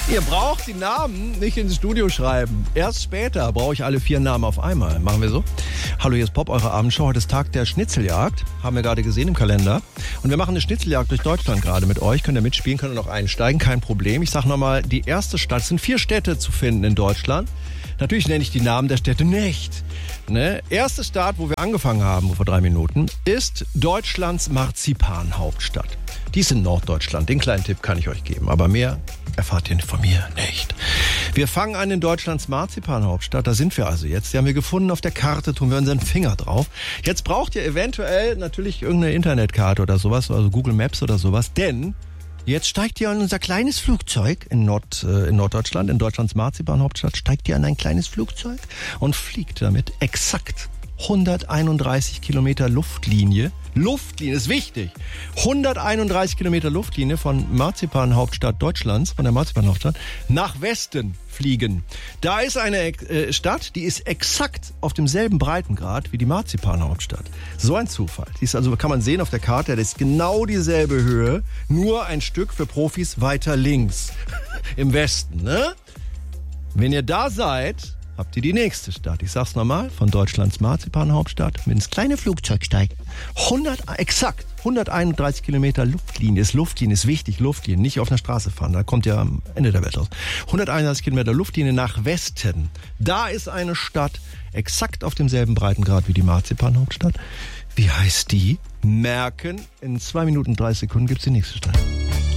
Ihr braucht die Namen nicht ins Studio schreiben. Erst später brauche ich alle 4 Namen auf einmal. Machen wir so? Hallo, hier ist Pop, eure Abendshow. Heute ist Tag der Schnitzeljagd. Haben wir gerade gesehen im Kalender. Und wir machen eine Schnitzeljagd durch Deutschland gerade mit euch. Könnt ihr mitspielen, könnt ihr noch einsteigen. Kein Problem. Ich sage nochmal, die erste Stadt. Es sind 4 Städte zu finden in Deutschland. Natürlich nenne ich die Namen der Städte nicht. Ne? Erste Stadt, wo wir angefangen haben, vor 3 Minuten, ist Deutschlands Marzipanhauptstadt. Die ist in Norddeutschland. Den kleinen Tipp kann ich euch geben. Aber mehr erfahrt ihr von mir nicht. Wir fangen an in Deutschlands Marzipanhauptstadt. Da sind wir also jetzt. Die haben wir gefunden auf der Karte. Tun wir unseren Finger drauf. Jetzt braucht ihr eventuell natürlich irgendeine Internetkarte oder sowas. Also Google Maps oder sowas. Denn jetzt steigt ihr in unser kleines Flugzeug in Norddeutschland, in Deutschlands Marzipanhauptstadt, steigt ihr in ein kleines Flugzeug und fliegt damit exakt 131 Kilometer Luftlinie. Luftlinie ist wichtig. 131 Kilometer Luftlinie von Marzipanhauptstadt Deutschlands, von der Marzipanhauptstadt, nach Westen fliegen. Da ist eine Stadt, die ist exakt auf demselben Breitengrad wie die Marzipanhauptstadt. So ein Zufall. Die ist also, kann man sehen auf der Karte, das ist genau dieselbe Höhe, nur ein Stück für Profis weiter links. Im Westen, ne? Wenn ihr da seid, habt ihr die nächste Stadt. Ich sag's nochmal, von Deutschlands Marzipanhauptstadt, wenn ins kleine Flugzeug steigt. Exakt 131 Kilometer Luftlinie. Luftlinie ist wichtig, Luftlinie. Nicht auf einer Straße fahren, da kommt ja am Ende der Welt raus. 131 Kilometer Luftlinie nach Westen. Da ist eine Stadt, exakt auf demselben Breitengrad wie die Marzipanhauptstadt. Wie heißt die? Merken, in 2 Minuten 30 Sekunden gibt's die nächste Stadt.